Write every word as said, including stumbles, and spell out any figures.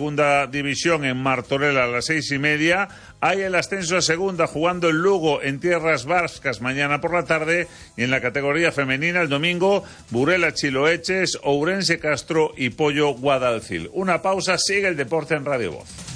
segunda división en Martorell a las seis y media. Hay el ascenso a segunda jugando el Lugo en tierras vascas mañana por la tarde. Y en la categoría femenina el domingo, Burela Chiloeches, Ourense Castro y Pollo Guadalcil. Una pausa, sigue el deporte en Radio Voz.